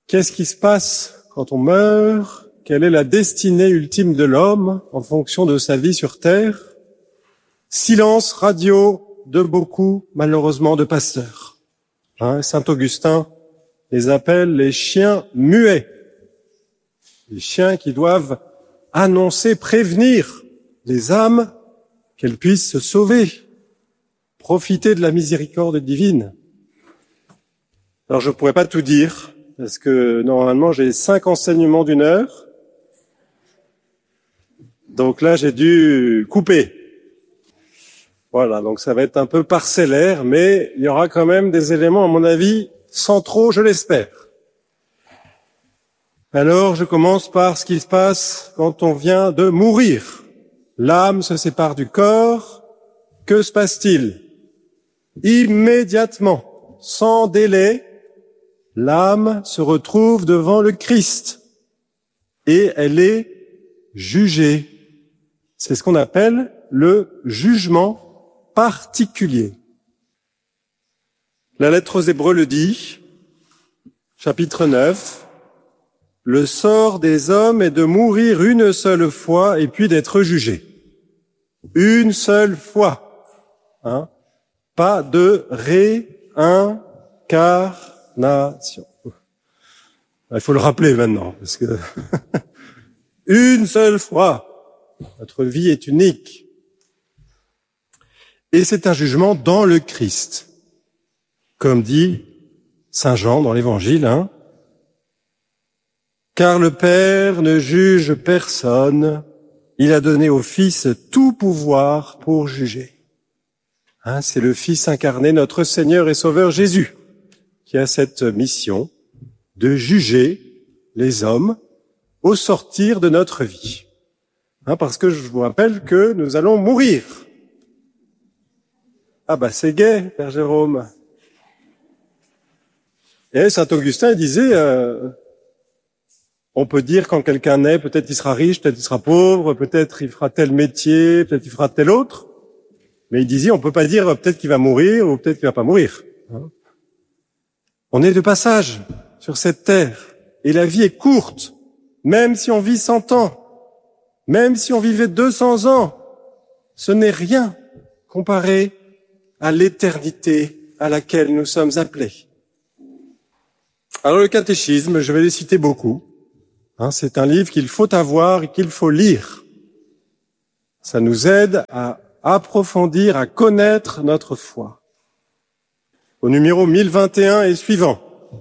Qu'est-ce qui se passe quand on meurt? Quelle est la destinée ultime de l'homme en fonction de sa vie sur Terre? Silence radio de beaucoup, malheureusement, de pasteurs. Saint Augustin les appelle les chiens muets. Les chiens qui doivent annoncer, prévenir les âmes qu'elles puissent se sauver, profiter de la miséricorde divine. Alors je ne pourrais pas tout dire, parce que normalement j'ai 5 enseignements d'1 heure. Donc là j'ai dû couper. Voilà, donc ça va être un peu parcellaire, mais il y aura quand même des éléments, à mon avis, centraux, je l'espère. Alors je commence par ce qui se passe quand on vient de mourir. L'âme se sépare du corps. Que se passe-t-il? Immédiatement, sans délai, l'âme se retrouve devant le Christ et elle est jugée. C'est ce qu'on appelle le jugement particulier. La lettre aux Hébreux le dit, chapitre 9, « Le sort des hommes est de mourir une seule fois et puis d'être jugé. » Une seule fois. Pas de réincarnation. Il faut le rappeler maintenant, parce que une seule fois. Notre vie est unique. Et c'est un jugement dans le Christ. Comme dit Saint Jean dans l'Évangile, car le Père ne juge personne, il a donné au Fils tout pouvoir pour juger. C'est le Fils incarné, notre Seigneur et Sauveur Jésus, qui a cette mission de juger les hommes au sortir de notre vie. Parce que je vous rappelle que nous allons mourir. C'est gai, Père Jérôme. Et Saint Augustin disait, on peut dire quand quelqu'un naît, peut-être il sera riche, peut-être il sera pauvre, peut-être il fera tel métier, peut-être il fera tel autre. Mais il disait, on peut pas dire peut-être qu'il va mourir ou peut-être qu'il va pas mourir. On est de passage sur cette terre et la vie est courte. Même si on vit 100 ans, même si on vivait 200 ans, ce n'est rien comparé à l'éternité à laquelle nous sommes appelés. Alors le catéchisme, je vais les citer beaucoup. C'est un livre qu'il faut avoir et qu'il faut lire. Ça nous aide à approfondir, à connaître notre foi. Au numéro 1021 et suivant,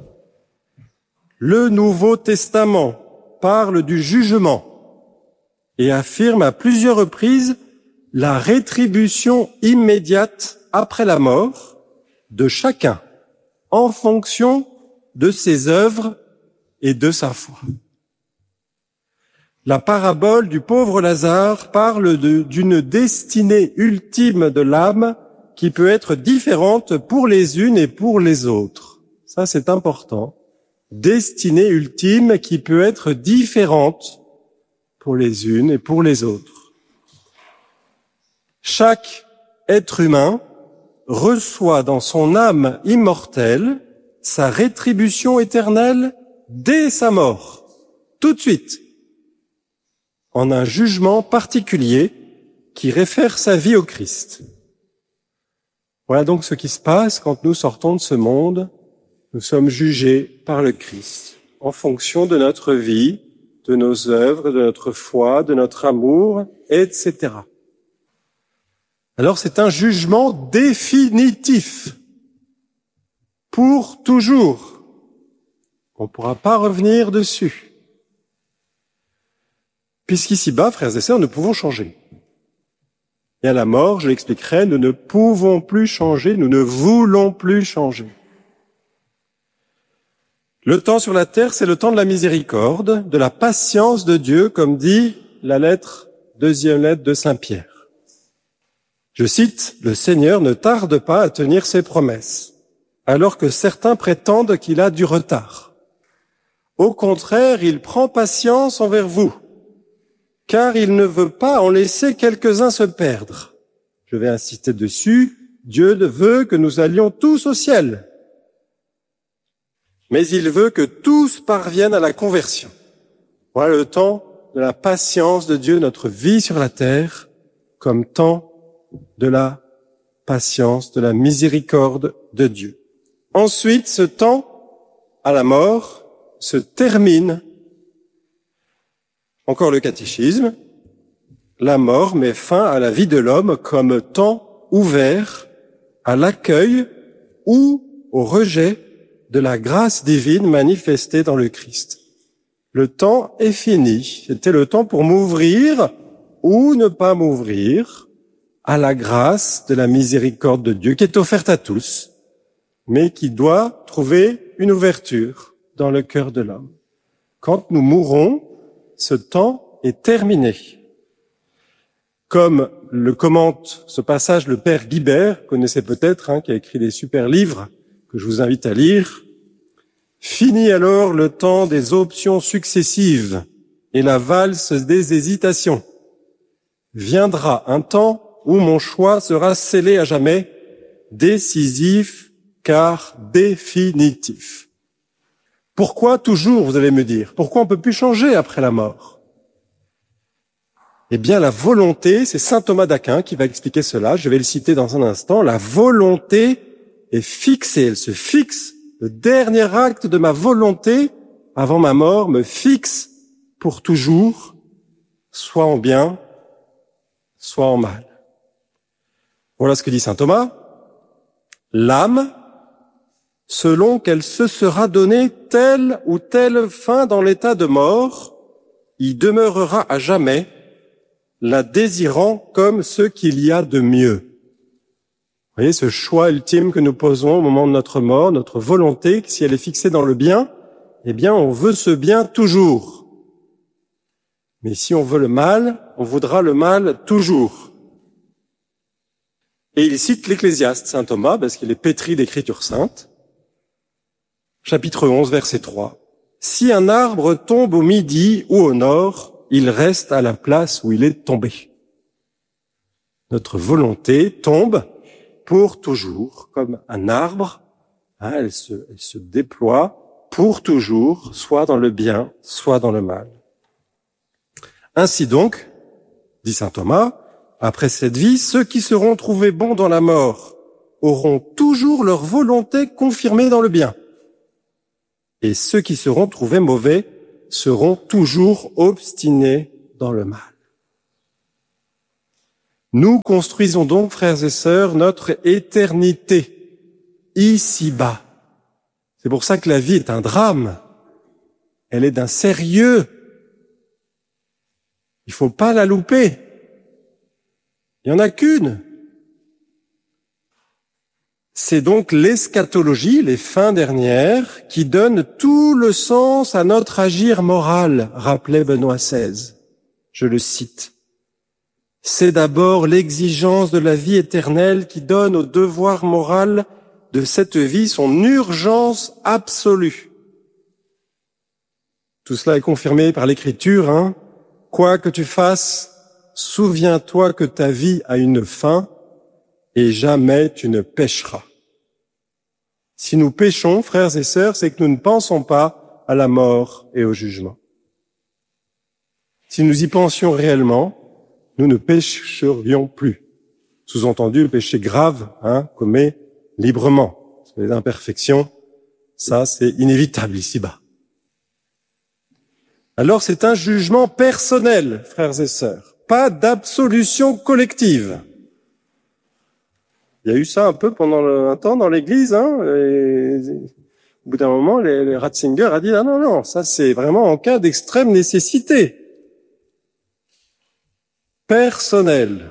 le Nouveau Testament parle du jugement et affirme à plusieurs reprises la rétribution immédiate après la mort de chacun en fonction de ses œuvres et de sa foi. La parabole du pauvre Lazare parle d'une destinée ultime de l'âme qui peut être différente pour les unes et pour les autres. Ça, c'est important. Destinée ultime qui peut être différente pour les unes et pour les autres. Chaque être humain reçoit dans son âme immortelle sa rétribution éternelle dès sa mort, tout de suite, en un jugement particulier qui réfère sa vie au Christ. Voilà donc ce qui se passe quand nous sortons de ce monde. Nous sommes jugés par le Christ en fonction de notre vie, de nos œuvres, de notre foi, de notre amour, etc. Alors c'est un jugement définitif, pour toujours. On ne pourra pas revenir dessus. Puisqu'ici-bas, frères et sœurs, nous pouvons changer. Et à la mort, je l'expliquerai, nous ne pouvons plus changer, nous ne voulons plus changer. Le temps sur la terre, c'est le temps de la miséricorde, de la patience de Dieu, comme dit la deuxième lettre de Saint Pierre. Je cite, « Le Seigneur ne tarde pas à tenir ses promesses, alors que certains prétendent qu'il a du retard. Au contraire, il prend patience envers vous, car il ne veut pas en laisser quelques-uns se perdre. » Je vais insister dessus, Dieu veut que nous allions tous au ciel. mais il veut que tous parviennent à la conversion. Voilà le temps de la patience de Dieu, notre vie sur la terre, comme temps de la patience, de la miséricorde de Dieu. Ensuite, ce temps à la mort se termine. Encore le catéchisme. La mort met fin à la vie de l'homme comme temps ouvert à l'accueil ou au rejet de la grâce divine manifestée dans le Christ. Le temps est fini. C'était le temps pour m'ouvrir ou ne pas m'ouvrir à la grâce de la miséricorde de Dieu qui est offerte à tous, mais qui doit trouver une ouverture dans le cœur de l'homme. Quand nous mourrons, ce temps est terminé. Comme le commente ce passage le père Guibert, vous connaissez peut-être, qui a écrit des super livres que je vous invite à lire. Fini alors le temps des options successives et la valse des hésitations. Viendra un temps où mon choix sera scellé à jamais, décisif car définitif. Pourquoi toujours, vous allez me dire? Pourquoi on ne peut plus changer après la mort? Eh bien, la volonté, c'est saint Thomas d'Aquin qui va expliquer cela, je vais le citer dans un instant, la volonté est fixée, elle se fixe. Le dernier acte de ma volonté, avant ma mort, me fixe pour toujours, soit en bien, soit en mal. Voilà ce que dit saint Thomas. L'âme, selon qu'elle se sera donnée telle ou telle fin dans l'état de mort, y demeurera à jamais, la désirant comme ce qu'il y a de mieux. Vous voyez, ce choix ultime que nous posons au moment de notre mort, notre volonté, si elle est fixée dans le bien, eh bien, on veut ce bien toujours. Mais si on veut le mal, on voudra le mal toujours. Et il cite l'Ecclésiaste, saint Thomas, parce qu'il est pétri d'écritures saintes. Chapitre 11, verset 3. Si un arbre tombe au midi ou au nord, il reste à la place où il est tombé. Notre volonté tombe pour toujours, comme un arbre, elle se déploie pour toujours, soit dans le bien, soit dans le mal. Ainsi donc, dit saint Thomas, après cette vie, ceux qui seront trouvés bons dans la mort auront toujours leur volonté confirmée dans le bien. Et ceux qui seront trouvés mauvais seront toujours obstinés dans le mal. Nous construisons donc, frères et sœurs, notre éternité, ici-bas. C'est pour ça que la vie est un drame. Elle est d'un sérieux. Il faut pas la louper. Il n'y en a qu'une. C'est donc l'eschatologie, les fins dernières, qui donnent tout le sens à notre agir moral, rappelait Benoît XVI. Je le cite. C'est d'abord l'exigence de la vie éternelle qui donne au devoir moral de cette vie son urgence absolue. Tout cela est confirmé par l'Écriture, Quoi que tu fasses, souviens-toi que ta vie a une fin et jamais tu ne pécheras. Si nous péchons, frères et sœurs, c'est que nous ne pensons pas à la mort et au jugement. Si nous y pensions réellement, nous ne pécherions plus. Sous-entendu, le péché grave, commet librement. Les imperfections, ça c'est inévitable ici-bas. Alors c'est un jugement personnel, frères et sœurs, pas d'absolution collective. Il y a eu ça un peu pendant un temps dans l'Église, et au bout d'un moment, les Ratzinger a dit ah non, ça c'est vraiment en cas d'extrême nécessité. Personnel.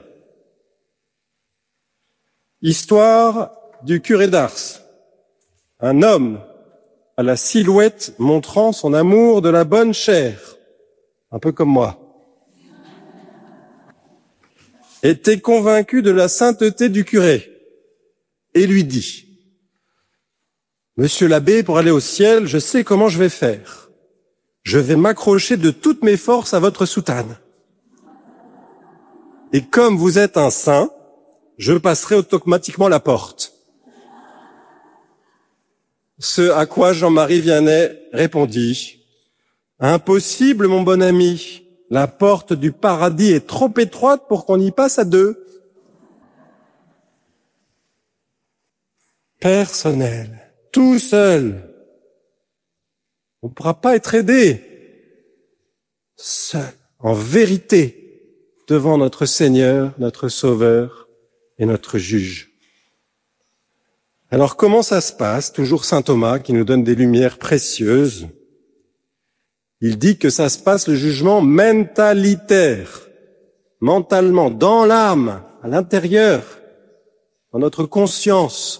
Histoire du curé d'Ars. Un homme à la silhouette montrant son amour de la bonne chair, un peu comme moi, était convaincu de la sainteté du curé et lui dit « Monsieur l'abbé, pour aller au ciel, je sais comment je vais faire. Je vais m'accrocher de toutes mes forces à votre soutane. Et comme vous êtes un saint, je passerai automatiquement la porte. » Ce à quoi Jean-Marie Vianney répondit: impossible, mon bon ami, la porte du paradis est trop étroite pour qu'on y passe à deux. Personnel, tout seul. On ne pourra pas être aidé. Seul, en vérité, devant notre Seigneur, notre Sauveur et notre Juge. Alors comment ça se passe? Toujours saint Thomas qui nous donne des lumières précieuses. Il dit que ça se passe le jugement mentalitaire, mentalement, dans l'âme, à l'intérieur, dans notre conscience,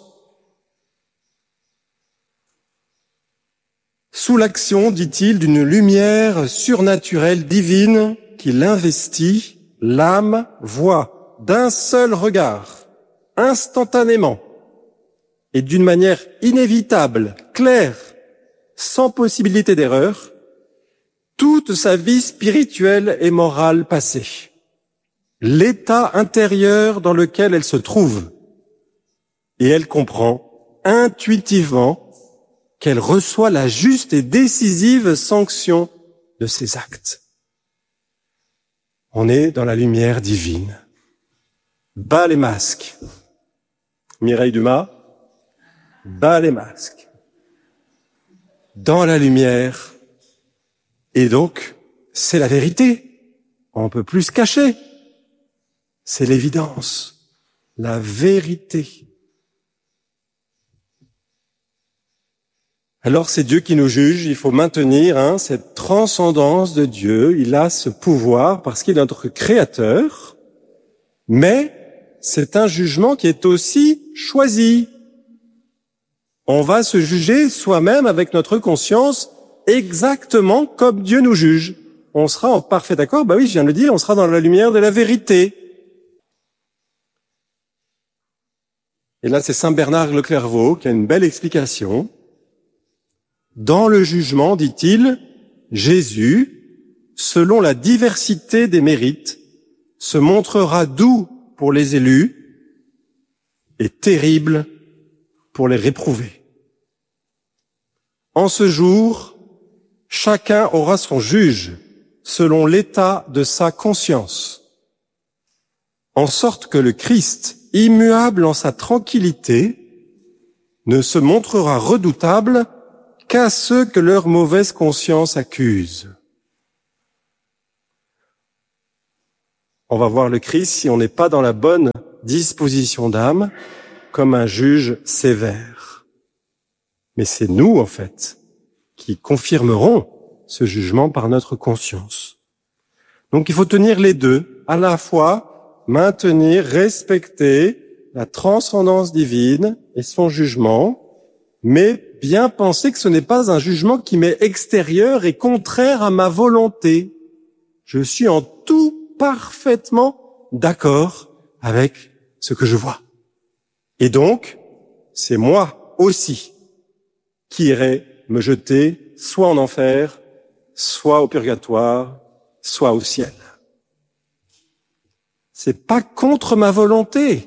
sous l'action, dit-il, d'une lumière surnaturelle divine qui l'investit, l'âme voit d'un seul regard, instantanément, et d'une manière inévitable, claire, sans possibilité d'erreur, toute sa vie spirituelle et morale passée, l'état intérieur dans lequel elle se trouve, et elle comprend intuitivement qu'elle reçoit la juste et décisive sanction de ses actes. On est dans la lumière divine. Bas les masques. Mireille Dumas, bas les masques. Dans la lumière. Et donc, c'est la vérité. On peut plus se cacher. C'est l'évidence. La vérité. Alors c'est Dieu qui nous juge, il faut maintenir cette transcendance de Dieu, il a ce pouvoir parce qu'il est notre créateur, mais c'est un jugement qui est aussi choisi. On va se juger soi-même avec notre conscience exactement comme Dieu nous juge. On sera en parfait accord, oui, je viens de le dire, on sera dans la lumière de la vérité. Et là, c'est saint Bernard le Clairvaux qui a une belle explication. Dans le jugement, dit-il, Jésus, selon la diversité des mérites, se montrera doux pour les élus et terrible pour les réprouvés. En ce jour, chacun aura son juge selon l'état de sa conscience, en sorte que le Christ, immuable en sa tranquillité, ne se montrera redoutable qu'à ceux que leur mauvaise conscience accuse. On va voir le Christ, si on n'est pas dans la bonne disposition d'âme, comme un juge sévère. Mais c'est nous, en fait, qui confirmerons ce jugement par notre conscience. Donc il faut tenir les deux, à la fois maintenir, respecter la transcendance divine et son jugement, mais bien penser que ce n'est pas un jugement qui m'est extérieur et contraire à ma volonté. Je suis en tout parfaitement d'accord avec ce que je vois. Et donc, c'est moi aussi qui irai me jeter soit en enfer, soit au purgatoire, soit au ciel. C'est pas contre ma volonté.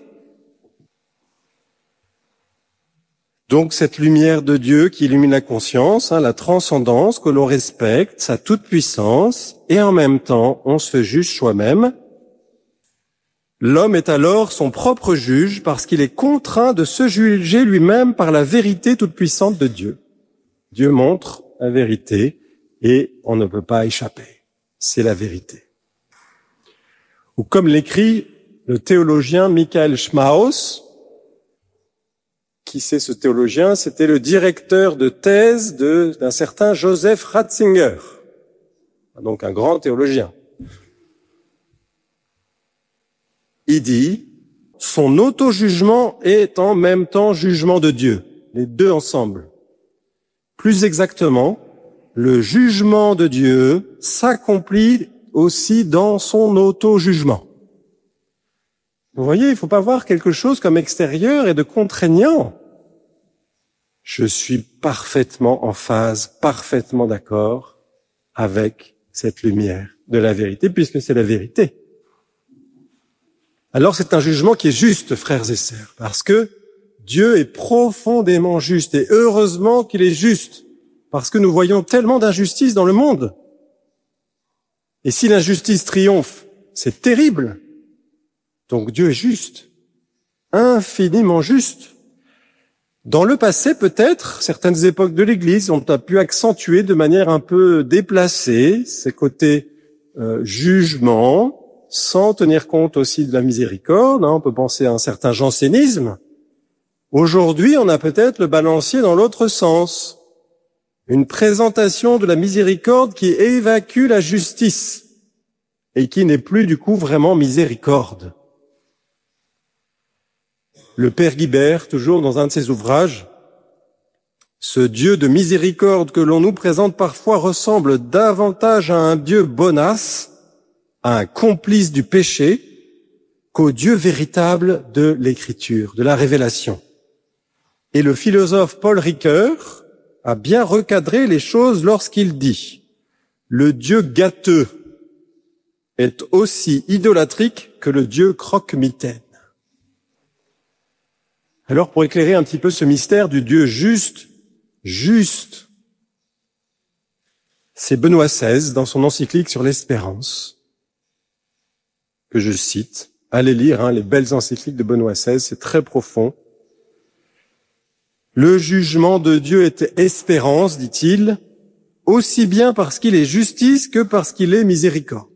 Donc cette lumière de Dieu qui illumine la conscience, la transcendance, que l'on respecte, sa toute-puissance, et en même temps, on se juge soi-même. L'homme est alors son propre juge parce qu'il est contraint de se juger lui-même par la vérité toute-puissante de Dieu. Dieu montre la vérité et on ne peut pas échapper. C'est la vérité. Ou comme l'écrit le théologien Michael Schmaus, qui c'est ce théologien? C'était le directeur de thèse d'un certain Joseph Ratzinger, donc un grand théologien. Il dit, son auto-jugement est en même temps jugement de Dieu, les deux ensemble. Plus exactement, le jugement de Dieu s'accomplit aussi dans son auto-jugement. Vous voyez, il ne faut pas voir quelque chose comme extérieur et de contraignant. Je suis parfaitement en phase, parfaitement d'accord avec cette lumière de la vérité, puisque c'est la vérité. Alors c'est un jugement qui est juste, frères et sœurs, parce que Dieu est profondément juste et heureusement qu'il est juste parce que nous voyons tellement d'injustice dans le monde. Et si l'injustice triomphe, c'est terrible. Donc Dieu est juste, infiniment juste. Dans le passé, peut-être, certaines époques de l'Église ont pu accentuer de manière un peu déplacée ces côtés jugement, sans tenir compte aussi de la miséricorde. On peut penser à un certain jansénisme. Aujourd'hui, on a peut-être le balancier dans l'autre sens. Une présentation de la miséricorde qui évacue la justice et qui n'est plus du coup vraiment miséricorde. Le père Guibert, toujours dans un de ses ouvrages, ce Dieu de miséricorde que l'on nous présente parfois ressemble davantage à un Dieu bonasse, à un complice du péché, qu'au Dieu véritable de l'Écriture, de la révélation. Et le philosophe Paul Ricoeur a bien recadré les choses lorsqu'il dit « Le Dieu gâteux est aussi idolâtrique que le Dieu croque-mitaine ». Alors, pour éclairer un petit peu ce mystère du Dieu juste, c'est Benoît XVI, dans son encyclique sur l'espérance, que je cite. Allez lire les belles encycliques de Benoît XVI, c'est très profond. Le jugement de Dieu est espérance, dit-il, aussi bien parce qu'il est justice que parce qu'il est miséricorde.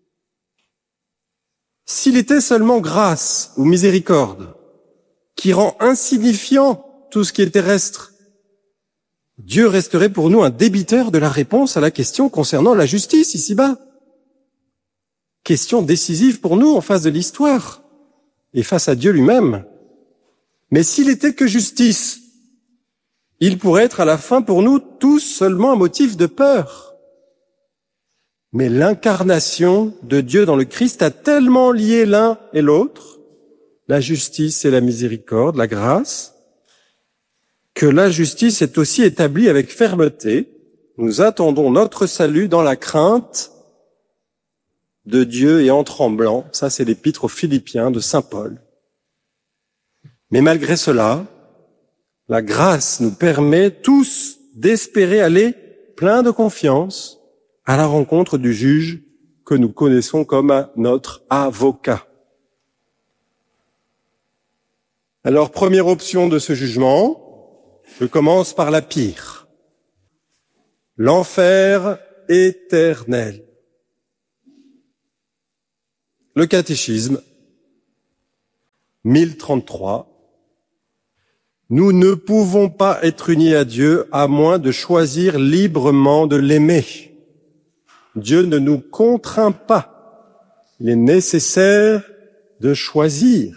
S'il était seulement grâce ou miséricorde, qui rend insignifiant tout ce qui est terrestre, Dieu resterait pour nous un débiteur de la réponse à la question concernant la justice ici-bas. Question décisive pour nous en face de l'histoire et face à Dieu lui-même. Mais s'il était que justice, il pourrait être à la fin pour nous tous seulement un motif de peur. Mais l'incarnation de Dieu dans le Christ a tellement lié l'un et l'autre, la justice et la miséricorde, la grâce, que la justice est aussi établie avec fermeté. Nous attendons notre salut dans la crainte de Dieu et en tremblant. Ça, c'est l'épître aux Philippiens de saint Paul. Mais malgré cela, la grâce nous permet tous d'espérer aller plein de confiance à la rencontre du juge que nous connaissons comme notre avocat. Alors, première option de ce jugement, je commence par la pire. L'enfer éternel. Le catéchisme, 1033. Nous ne pouvons pas être unis à Dieu à moins de choisir librement de l'aimer. Dieu ne nous contraint pas. Il est nécessaire de choisir.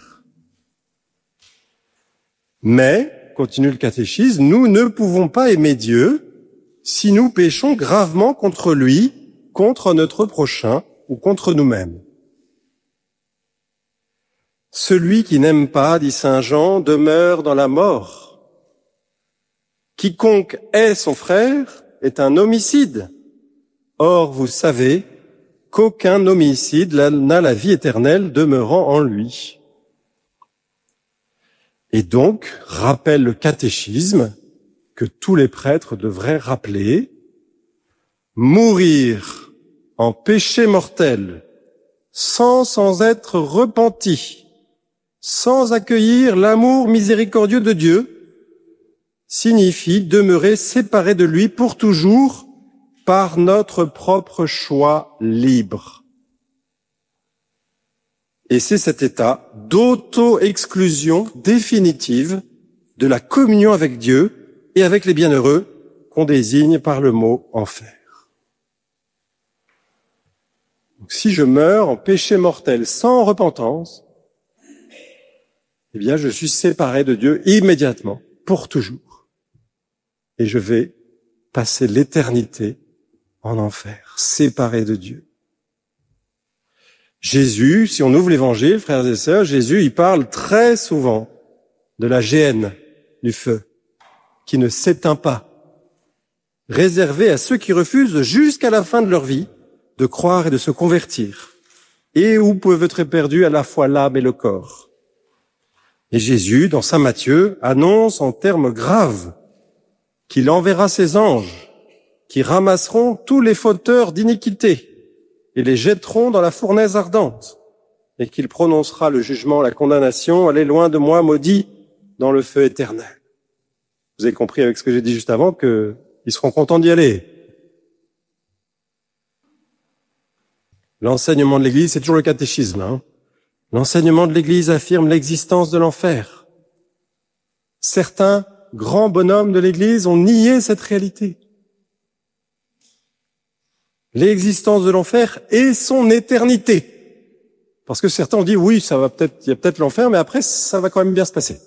Mais, continue le catéchisme, nous ne pouvons pas aimer Dieu si nous péchons gravement contre lui, contre notre prochain ou contre nous-mêmes. Celui qui n'aime pas, dit saint Jean, demeure dans la mort. Quiconque hait son frère est un homicide. Or, vous savez qu'aucun homicide n'a la vie éternelle demeurant en lui. Et donc, rappelle le catéchisme que tous les prêtres devraient rappeler, mourir en péché mortel, sans être repenti, sans accueillir l'amour miséricordieux de Dieu, signifie demeurer séparé de lui pour toujours par notre propre choix libre. Et c'est cet état d'auto-exclusion définitive de la communion avec Dieu et avec les bienheureux qu'on désigne par le mot enfer. Donc, si je meurs en péché mortel sans repentance, eh bien, je suis séparé de Dieu immédiatement, pour toujours. Et je vais passer l'éternité en enfer, séparé de Dieu. Jésus, si on ouvre l'évangile, frères et sœurs, Jésus, il parle très souvent de la géhenne du feu, qui ne s'éteint pas, réservée à ceux qui refusent jusqu'à la fin de leur vie de croire et de se convertir, et où peuvent être perdus à la fois l'âme et le corps. Et Jésus, dans Saint Matthieu, annonce en termes graves qu'il enverra ses anges qui ramasseront tous les fauteurs d'iniquité et les jetteront dans la fournaise ardente, et qu'il prononcera le jugement, la condamnation, allez loin de moi, maudit, dans le feu éternel. Vous avez compris avec ce que j'ai dit juste avant qu'ils seront contents d'y aller. L'enseignement de l'Église, c'est toujours le catéchisme, hein. L'enseignement de l'Église affirme l'existence de l'enfer. Certains grands bonhommes de l'Église ont nié cette réalité. L'existence de l'enfer et son éternité. Parce que certains ont dit, oui, il y a peut-être l'enfer, mais après, ça va quand même bien se passer.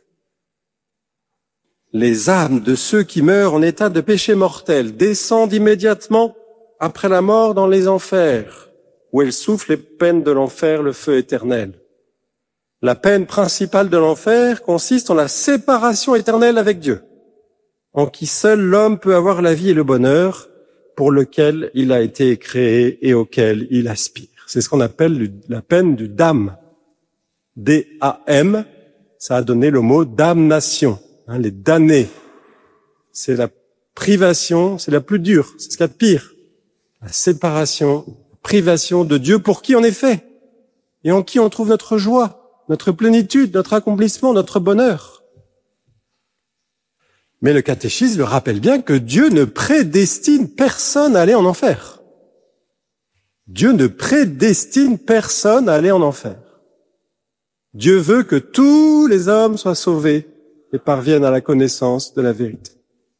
Les âmes de ceux qui meurent en état de péché mortel descendent immédiatement après la mort dans les enfers, où elles souffrent les peines de l'enfer, le feu éternel. La peine principale de l'enfer consiste en la séparation éternelle avec Dieu, en qui seul l'homme peut avoir la vie et le bonheur pour lequel il a été créé et auquel il aspire. C'est ce qu'on appelle la peine du dam. D-A-M, ça a donné le mot damnation, hein, les damnés. C'est la privation, c'est la plus dure, c'est ce qu'il y a de pire. La séparation, privation de Dieu pour qui en est fait, et en qui on trouve notre joie, notre plénitude, notre accomplissement, notre bonheur. Mais le catéchisme le rappelle bien que Dieu ne prédestine personne à aller en enfer. Dieu ne prédestine personne à aller en enfer. Dieu veut que tous les hommes soient sauvés et parviennent à la connaissance de la vérité.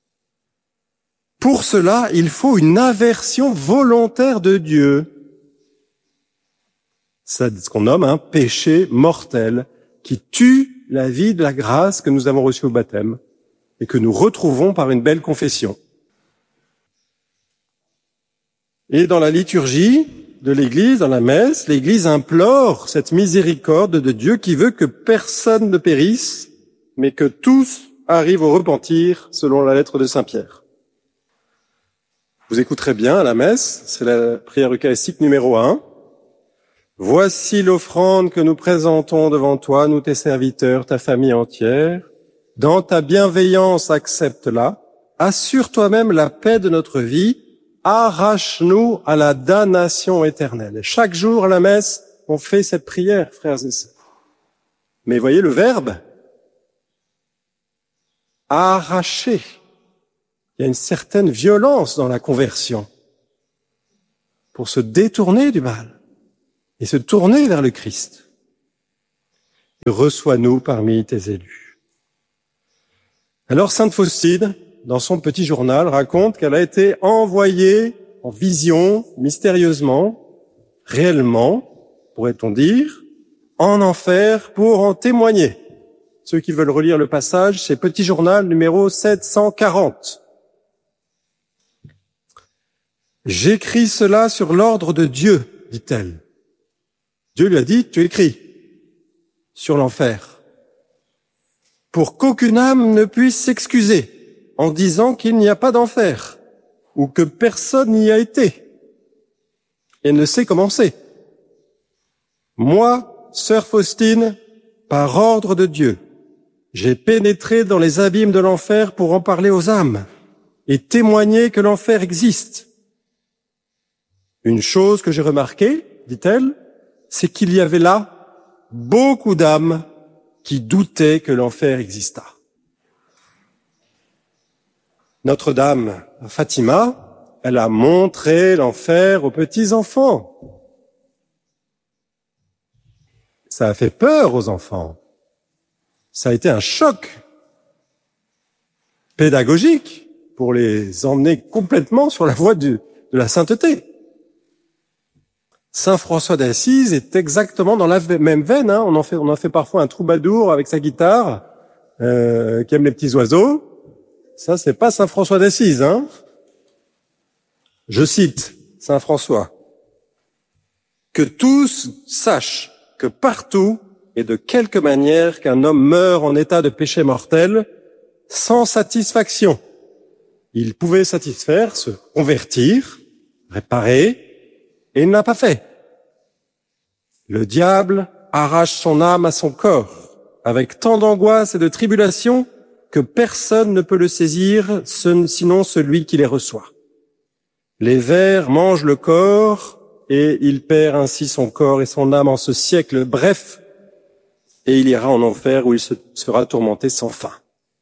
Pour cela, il faut une aversion volontaire de Dieu. C'est ce qu'on nomme un péché mortel qui tue la vie de la grâce que nous avons reçue au baptême et que nous retrouvons par une belle confession. Et dans la liturgie de l'Église, dans la messe, l'Église implore cette miséricorde de Dieu qui veut que personne ne périsse, mais que tous arrivent au repentir selon la lettre de Saint Pierre. Vous écouterez bien à la messe, c'est la prière eucharistique numéro 1. Voici l'offrande que nous présentons devant toi, nous tes serviteurs, ta famille entière. Dans ta bienveillance, accepte-la. Assure toi-même la paix de notre vie. Arrache-nous à la damnation éternelle. Et chaque jour à la messe, on fait cette prière, frères et sœurs. Mais voyez le verbe. Arracher. Il y a une certaine violence dans la conversion pour se détourner du mal et se tourner vers le Christ. Reçois-nous parmi tes élus. Alors Sainte Faustine, dans son petit journal, raconte qu'elle a été envoyée en vision, mystérieusement, réellement, pourrait-on dire, en enfer pour en témoigner. Ceux qui veulent relire le passage, c'est Petit Journal numéro 740. J'écris cela sur l'ordre de Dieu, dit-elle. Dieu lui a dit, tu écris sur l'enfer, pour qu'aucune âme ne puisse s'excuser en disant qu'il n'y a pas d'enfer, ou que personne n'y a été, et ne sait comment c'est. Moi, sœur Faustine, par ordre de Dieu, j'ai pénétré dans les abîmes de l'enfer pour en parler aux âmes, et témoigner que l'enfer existe. Une chose que j'ai remarquée, dit-elle, c'est qu'il y avait là beaucoup d'âmes qui doutaient que l'enfer existât. Notre-Dame, Fatima, elle a montré l'enfer aux petits-enfants. Ça a fait peur aux enfants. Ça a été un choc pédagogique pour les emmener complètement sur la voie de la sainteté. Saint François d'Assise est exactement dans la même veine. Hein. On en fait parfois un troubadour avec sa guitare, qui aime les petits oiseaux. Ça, c'est pas Saint François d'Assise. Hein. Je cite Saint François. Que tous sachent que partout et de quelque manière qu'un homme meurt en état de péché mortel, sans satisfaction, il pouvait satisfaire, se convertir, réparer, et il n'a pas fait. Le diable arrache son âme à son corps avec tant d'angoisse et de tribulation que personne ne peut le saisir, sinon celui qui les reçoit. Les vers mangent le corps, et il perd ainsi son corps et son âme en ce siècle bref, et il ira en enfer où il sera tourmenté sans fin.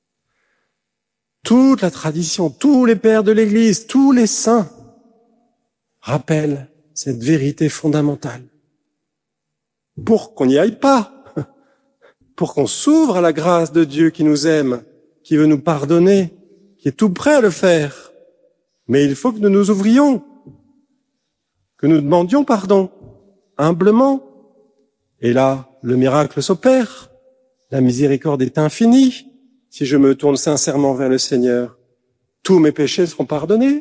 Toute la tradition, tous les pères de l'Église, tous les saints rappellent cette vérité fondamentale. Pour qu'on n'y aille pas, pour qu'on s'ouvre à la grâce de Dieu qui nous aime, qui veut nous pardonner, qui est tout prêt à le faire. Mais il faut que nous nous ouvrions, que nous demandions pardon, humblement. Et là, le miracle s'opère. La miséricorde est infinie. Si je me tourne sincèrement vers le Seigneur, tous mes péchés seront pardonnés.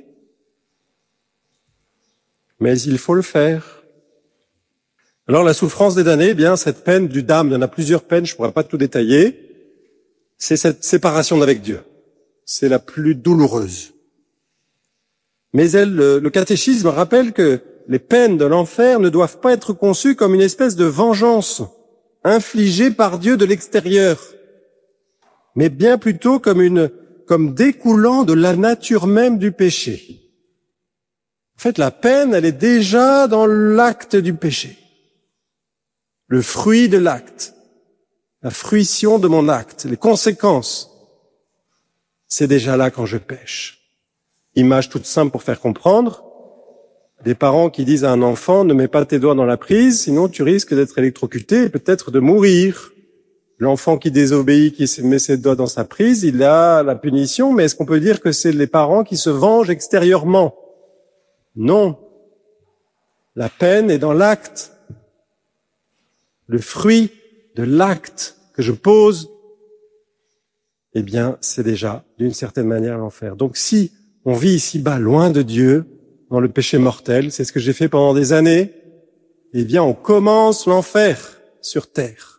Mais il faut le faire. Alors la souffrance des damnés, eh bien cette peine du dame, il y en a plusieurs peines, je ne pourrais pas tout détailler, c'est cette séparation d'avec Dieu. C'est la plus douloureuse. Mais le catéchisme rappelle que les peines de l'enfer ne doivent pas être conçues comme une espèce de vengeance infligée par Dieu de l'extérieur, mais bien plutôt comme découlant de la nature même du péché. En fait, la peine, elle est déjà dans l'acte du péché. Le fruit de l'acte, la fruition de mon acte, les conséquences, c'est déjà là quand je pêche. Image toute simple pour faire comprendre. Des parents qui disent à un enfant, ne mets pas tes doigts dans la prise, sinon tu risques d'être électrocuté et peut-être de mourir. L'enfant qui désobéit, qui met ses doigts dans sa prise, il a la punition, mais est-ce qu'on peut dire que c'est les parents qui se vengent extérieurement? Non. La peine est dans l'acte. Le fruit de l'acte que je pose, eh bien, c'est déjà, d'une certaine manière, l'enfer. Donc, si on vit ici-bas, loin de Dieu, dans le péché mortel, c'est ce que j'ai fait pendant des années, eh bien, on commence l'enfer sur terre.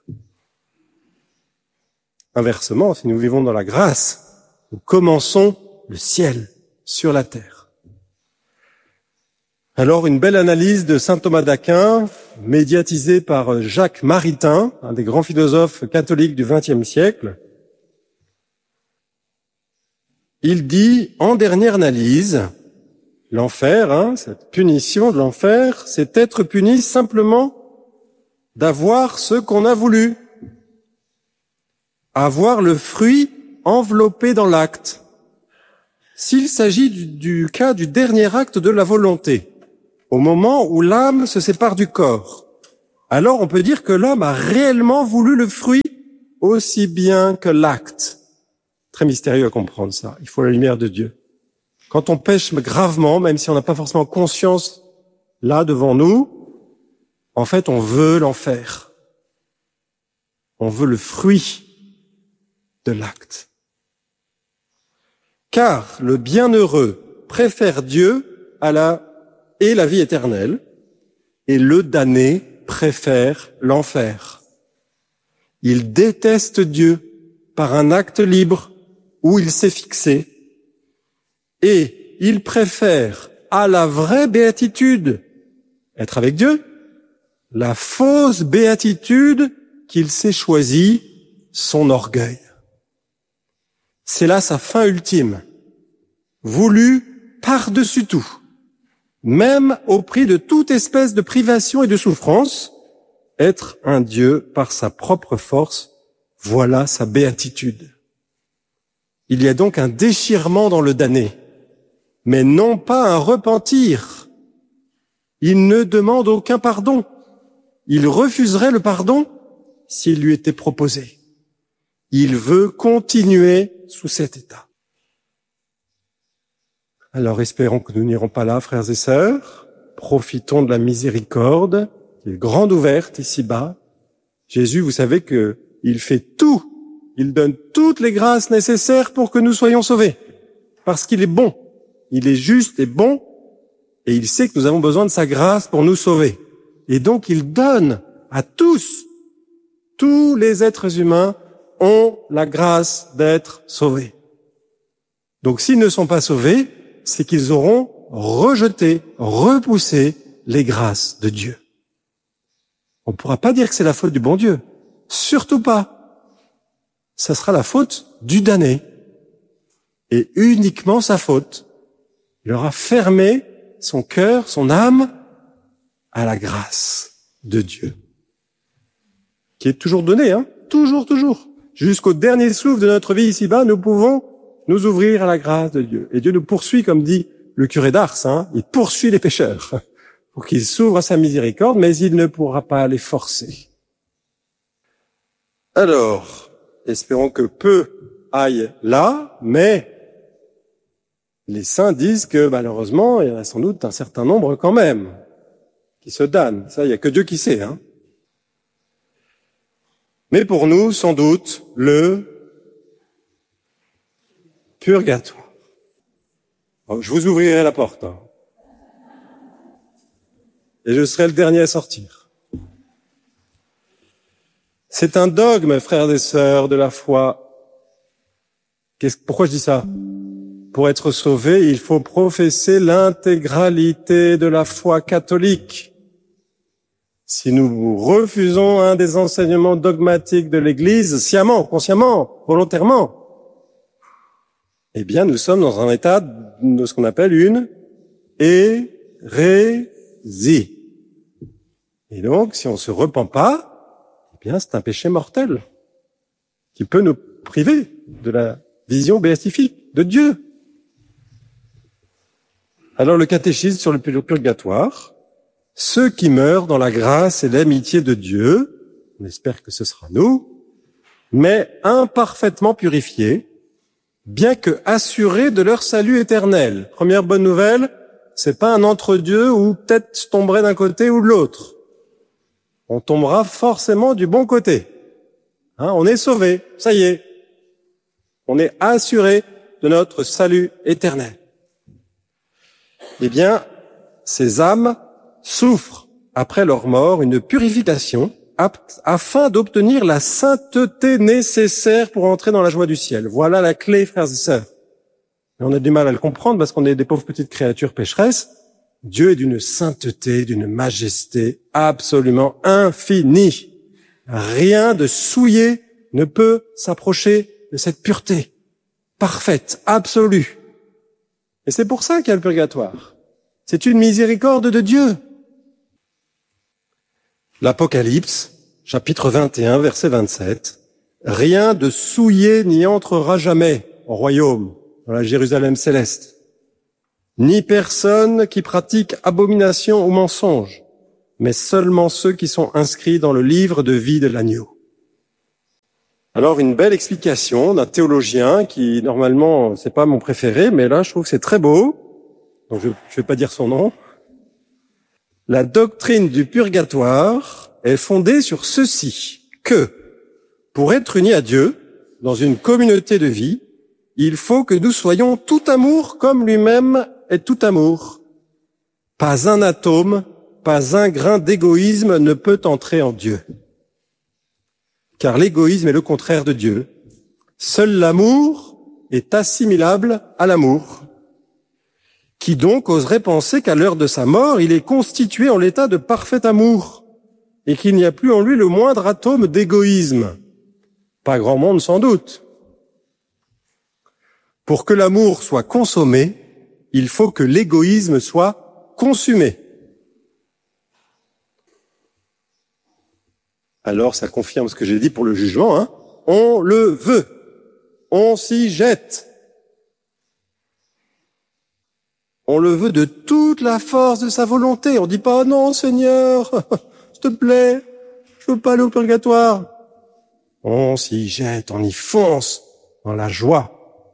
Inversement, si nous vivons dans la grâce, nous commençons le ciel sur la terre. Alors, une belle analyse de saint Thomas d'Aquin, médiatisée par Jacques Maritain, un des grands philosophes catholiques du XXe siècle. Il dit, en dernière analyse, l'enfer, cette punition de l'enfer, c'est être puni simplement d'avoir ce qu'on a voulu, avoir le fruit enveloppé dans l'acte. S'il s'agit du cas du dernier acte de la volonté, au moment où l'âme se sépare du corps, alors on peut dire que l'homme a réellement voulu le fruit aussi bien que l'acte. Très mystérieux à comprendre ça. Il faut la lumière de Dieu. Quand on pêche gravement, même si on n'a pas forcément conscience là devant nous, en fait on veut l'enfer. On veut le fruit de l'acte. Car le bienheureux préfère Dieu et la vie éternelle, et le damné préfère l'enfer. Il déteste Dieu par un acte libre où il s'est fixé, et il préfère à la vraie béatitude, être avec Dieu, la fausse béatitude qu'il s'est choisie, son orgueil. C'est là sa fin ultime, voulue par-dessus tout. Même au prix de toute espèce de privation et de souffrance, être un Dieu par sa propre force, voilà sa béatitude. Il y a donc un déchirement dans le damné, mais non pas un repentir. Il ne demande aucun pardon. Il refuserait le pardon s'il lui était proposé. Il veut continuer sous cet état. Alors espérons que nous n'irons pas là, frères et sœurs. Profitons de la miséricorde, qui est grande ouverte ici-bas. Jésus, vous savez que il fait tout. Il donne toutes les grâces nécessaires pour que nous soyons sauvés. Parce qu'il est bon. Il est juste et bon. Et il sait que nous avons besoin de sa grâce pour nous sauver. Et donc il donne à tous. Tous les êtres humains ont la grâce d'être sauvés. Donc s'ils ne sont pas sauvés, c'est qu'ils auront rejeté, repoussé les grâces de Dieu. On ne pourra pas dire que c'est la faute du bon Dieu. Surtout pas. ça sera la faute du damné. Et uniquement sa faute. Il aura fermé son cœur, son âme, à la grâce de Dieu. Qui est toujours donnée, toujours. Jusqu'au dernier souffle de notre vie ici-bas, nous pouvons nous ouvrir à la grâce de Dieu. Et Dieu nous poursuit, comme dit le curé d'Ars, il poursuit les pécheurs pour qu'ils s'ouvrent à sa miséricorde, mais il ne pourra pas les forcer. Alors, espérons que peu aillent là, mais les saints disent que malheureusement, il y en a sans doute un certain nombre quand même qui se damnent. Ça, il n'y a que Dieu qui sait. Mais pour nous, sans doute, le purgatoire. Alors, je vous ouvrirai la porte. Et je serai le dernier à sortir. C'est un dogme, frères et sœurs, de la foi. Pourquoi je dis ça? Pour être sauvé, il faut professer l'intégralité de la foi catholique. Si nous refusons un des enseignements dogmatiques de l'Église, sciemment, consciemment, volontairement, eh bien, nous sommes dans un état de ce qu'on appelle une hérésie. Et donc, si on ne se repent pas, eh bien, c'est un péché mortel qui peut nous priver de la vision béatifique de Dieu. Alors, le catéchisme sur le purgatoire, ceux qui meurent dans la grâce et l'amitié de Dieu, on espère que ce sera nous, mais imparfaitement purifiés, bien que assurés de leur salut éternel. Première bonne nouvelle, c'est pas un entre-deux où peut-être je tomberai d'un côté ou de l'autre. On tombera forcément du bon côté. On est sauvé, ça y est. On est assuré de notre salut éternel. Eh bien, ces âmes souffrent après leur mort une purification afin d'obtenir la sainteté nécessaire pour entrer dans la joie du ciel. Voilà la clé, frères et sœurs. Mais on a du mal à le comprendre parce qu'on est des pauvres petites créatures pécheresses. Dieu est d'une sainteté, d'une majesté absolument infinie. Rien de souillé ne peut s'approcher de cette pureté parfaite, absolue. Et c'est pour ça qu'il y a le purgatoire. C'est une miséricorde de Dieu. L'Apocalypse, chapitre 21, verset 27. Rien de souillé n'y entrera jamais au royaume, dans la Jérusalem céleste. Ni personne qui pratique abomination ou mensonge, mais seulement ceux qui sont inscrits dans le livre de vie de l'agneau. Alors, une belle explication d'un théologien qui, normalement, c'est pas mon préféré, mais là, je trouve que c'est très beau. Donc, je vais pas dire son nom. La doctrine du purgatoire est fondée sur ceci, que, pour être unis à Dieu, dans une communauté de vie, il faut que nous soyons tout amour comme lui-même est tout amour. Pas un atome, pas un grain d'égoïsme ne peut entrer en Dieu. Car l'égoïsme est le contraire de Dieu. Seul l'amour est assimilable à l'amour. Qui donc oserait penser qu'à l'heure de sa mort, il est constitué en l'état de parfait amour et qu'il n'y a plus en lui le moindre atome d'égoïsme? Pas grand monde sans doute. Pour que l'amour soit consommé, il faut que l'égoïsme soit consumé. Alors ça confirme ce que j'ai dit pour le jugement, On le veut, on s'y jette. On le veut de toute la force de sa volonté. On dit pas, non, Seigneur, s'il te plaît, je veux pas aller au purgatoire. On s'y jette, on y fonce dans la joie.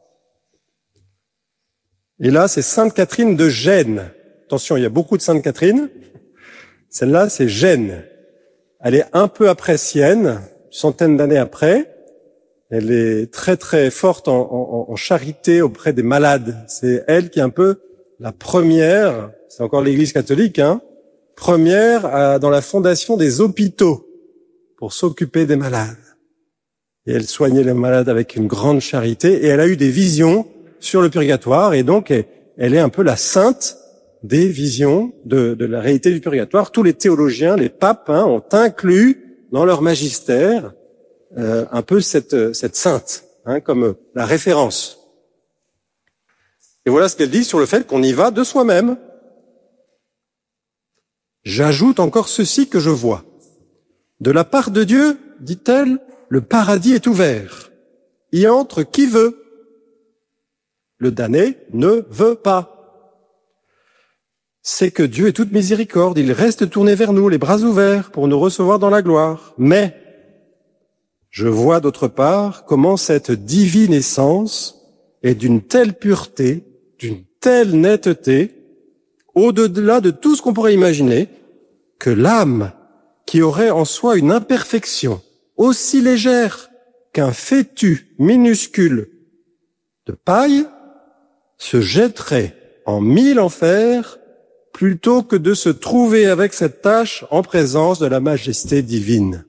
Et là, c'est Sainte Catherine de Gênes. Attention, il y a beaucoup de Sainte Catherine. Celle-là, c'est Gênes. Elle est un peu après Sienne, une centaine d'années après. Elle est très très forte en charité auprès des malades. C'est elle qui est un peu la première, c'est encore l'Église catholique, première dans la fondation des hôpitaux pour s'occuper des malades. Et elle soignait les malades avec une grande charité et elle a eu des visions sur le purgatoire et donc elle est un peu la sainte des visions de la réalité du purgatoire. Tous les théologiens, les papes, ont inclus dans leur magistère un peu cette sainte, comme la référence. Et voilà ce qu'elle dit sur le fait qu'on y va de soi-même. J'ajoute encore ceci que je vois. De la part de Dieu, dit-elle, le paradis est ouvert. Y entre qui veut. Le damné ne veut pas. C'est que Dieu est toute miséricorde, il reste tourné vers nous, les bras ouverts, pour nous recevoir dans la gloire. Mais, je vois d'autre part comment cette divine essence est d'une telle pureté, d'une telle netteté, au-delà de tout ce qu'on pourrait imaginer, que l'âme, qui aurait en soi une imperfection aussi légère qu'un fétu minuscule de paille, se jetterait en 1000 enfers plutôt que de se trouver avec cette tâche en présence de la majesté divine.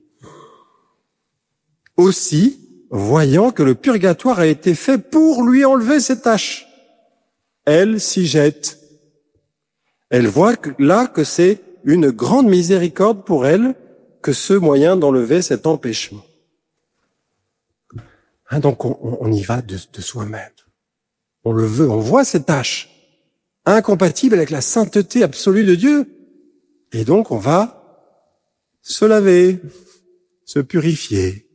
Aussi, voyant que le purgatoire a été fait pour lui enlever ces tâches, elle s'y jette. Elle voit là que c'est une grande miséricorde pour elle que ce moyen d'enlever cet empêchement. Donc on y va de soi-même. On le veut, on voit ces tâches incompatibles avec la sainteté absolue de Dieu. Et donc on va se laver, se purifier.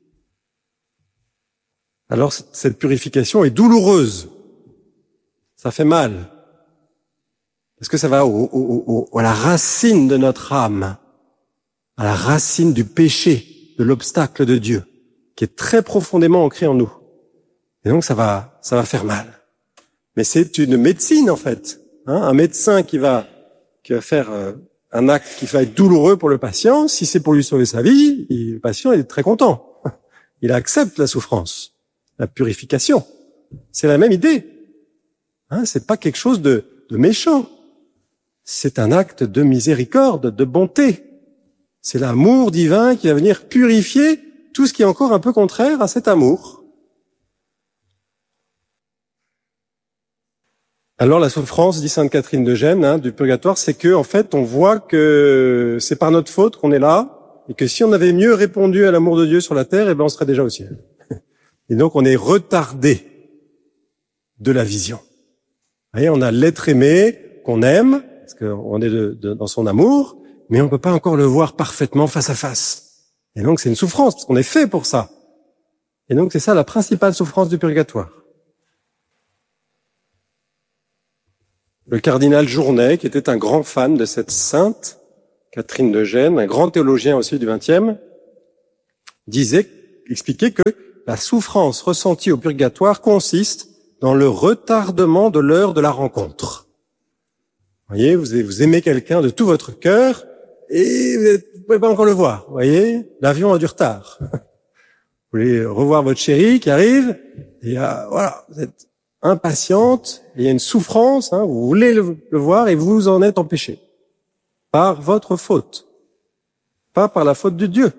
Alors cette purification est douloureuse. Ça fait mal. Parce que ça va à la racine de notre âme, à la racine du péché, de l'obstacle de Dieu, qui est très profondément ancré en nous. Et donc ça va faire mal. Mais c'est une médecine en fait. Un médecin qui va faire un acte qui va être douloureux pour le patient, si c'est pour lui sauver sa vie, le patient est très content. Il accepte la souffrance, la purification. C'est la même idée. C'est pas quelque chose de méchant. C'est un acte de miséricorde, de bonté. C'est l'amour divin qui va venir purifier tout ce qui est encore un peu contraire à cet amour. Alors la souffrance, dit Sainte Catherine de Gênes, du purgatoire, c'est que en fait on voit que c'est par notre faute qu'on est là, et que si on avait mieux répondu à l'amour de Dieu sur la terre, on serait déjà au ciel. Et donc on est retardé de la vision. Vous voyez, on a l'être aimé qu'on aime, parce qu'on est dans son amour, mais on ne peut pas encore le voir parfaitement face à face. Et donc c'est une souffrance, parce qu'on est fait pour ça. Et donc c'est ça la principale souffrance du purgatoire. Le cardinal Journet, qui était un grand fan de cette sainte, Catherine de Gênes, un grand théologien aussi du XXe, expliquait que la souffrance ressentie au purgatoire consiste dans le retardement de l'heure de la rencontre. Vous voyez, vous aimez quelqu'un de tout votre cœur et vous ne pouvez pas encore le voir. Vous voyez, l'avion a du retard. Vous voulez revoir votre chéri qui arrive et voilà, vous êtes impatiente, il y a une souffrance, vous voulez le voir et vous en êtes empêché. Par votre faute. Pas par la faute de Dieu.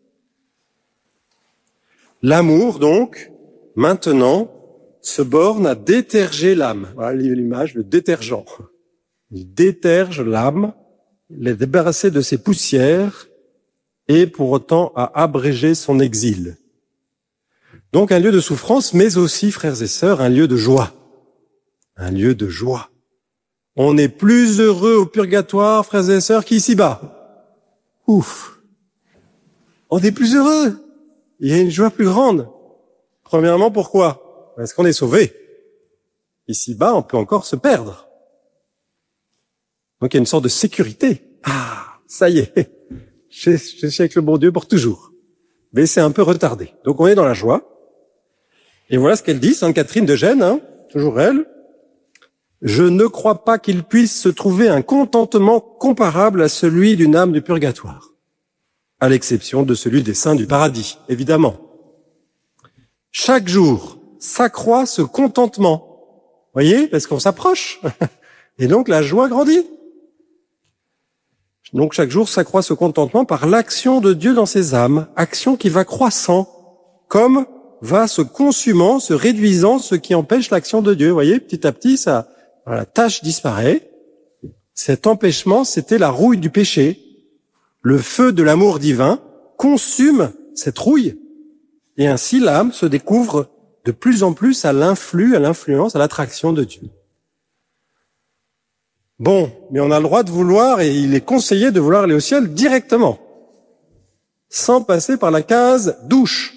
L'amour, donc, maintenant, se borne à déterger l'âme. Voilà l'image, le détergent. Il déterge l'âme, les débarrasser de ses poussières et pour autant à abréger son exil. Donc un lieu de souffrance, mais aussi, frères et sœurs, un lieu de joie. Un lieu de joie. On est plus heureux au purgatoire, frères et sœurs, qu'ici-bas. Ouf. On est plus heureux. Il y a une joie plus grande. Premièrement, pourquoi? Parce qu'on est sauvé. Ici-bas, on peut encore se perdre. Donc il y a une sorte de sécurité. Ah, ça y est. Je suis avec le bon Dieu pour toujours. Mais c'est un peu retardé. Donc on est dans la joie. Et voilà ce qu'elle dit, Sainte Catherine de Gênes, toujours elle. Je ne crois pas qu'il puisse se trouver un contentement comparable à celui d'une âme du purgatoire, à l'exception de celui des saints du paradis, évidemment. Chaque jour s'accroît ce contentement. Voyez, parce qu'on s'approche. Et donc la joie grandit. Donc chaque jour s'accroît ce contentement par l'action de Dieu dans ses âmes, action qui va croissant, comme va se consumant, se réduisant, ce qui empêche l'action de Dieu. Vous voyez, petit à petit, la tâche disparaît. Cet empêchement, c'était la rouille du péché. Le feu de l'amour divin consume cette rouille Et ainsi, l'âme se découvre de plus en plus à l'influence, à l'attraction de Dieu. Bon, mais on a le droit de vouloir, et il est conseillé de vouloir aller au ciel directement, sans passer par la case douche.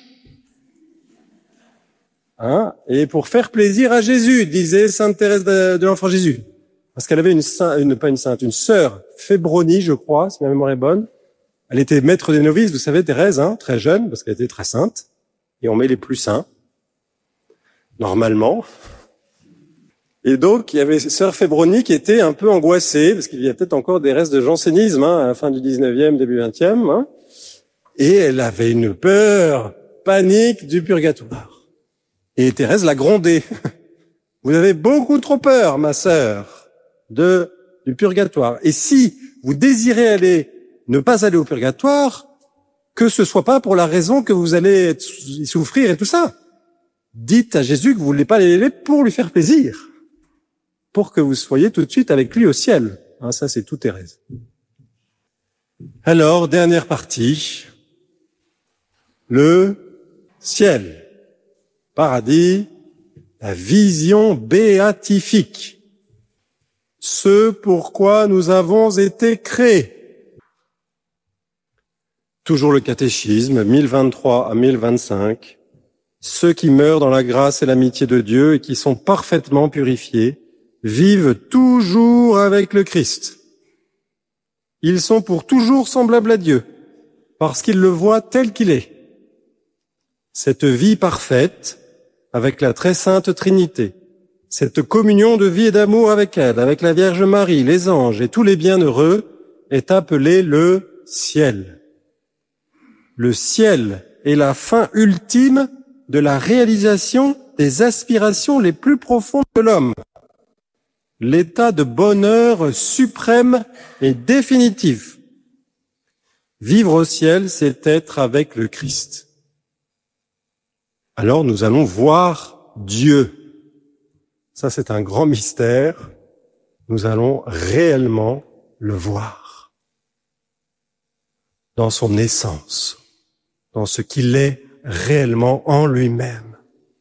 Et pour faire plaisir à Jésus, disait Sainte Thérèse de l'Enfant Jésus. Parce qu'elle avait une sœur, Fébronie, je crois, si ma mémoire est bonne. Elle était maître des novices, vous savez, Thérèse, très jeune, parce qu'elle était très sainte. Et on met les plus saints, normalement. Et donc, il y avait sœur Fébronie qui était un peu angoissée, parce qu'il y a peut-être encore des restes de jansénisme, à la fin du 19e, début 20e. Et elle avait une peur panique du purgatoire. Et Thérèse l'a grondée. Vous avez beaucoup trop peur, ma sœur, du purgatoire. Et si vous désirez ne pas aller au purgatoire, que ce soit pas pour la raison que vous allez y souffrir et tout ça. Dites à Jésus que vous voulez pas aller pour lui faire plaisir, pour que vous soyez tout de suite avec lui au ciel. Ça, c'est tout Thérèse. Alors, dernière partie, le ciel, paradis, la vision béatifique, ce pourquoi nous avons été créés. Toujours le catéchisme, 1023 à 1025. Ceux qui meurent dans la grâce et l'amitié de Dieu et qui sont parfaitement purifiés vivent toujours avec le Christ. Ils sont pour toujours semblables à Dieu, parce qu'ils le voient tel qu'il est. Cette vie parfaite, avec la très sainte Trinité, cette communion de vie et d'amour avec elle, avec la Vierge Marie, les anges et tous les bienheureux, est appelée le ciel. Le ciel est la fin ultime de la réalisation des aspirations les plus profondes de l'homme. L'état de bonheur suprême et définitif. Vivre au ciel, c'est être avec le Christ. Alors nous allons voir Dieu. Ça, c'est un grand mystère. Nous allons réellement le voir. Dans son essence, dans ce qu'il est réellement en lui-même.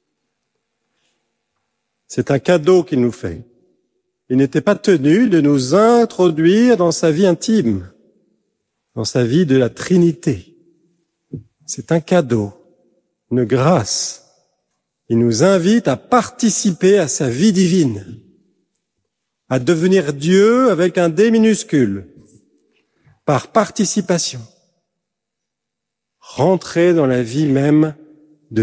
C'est un cadeau qu'il nous fait. Il n'était pas tenu de nous introduire dans sa vie intime, dans sa vie de la Trinité. C'est un cadeau, une grâce. Il nous invite à participer à sa vie divine, à devenir Dieu avec un D minuscule, par participation. Rentrer dans la vie même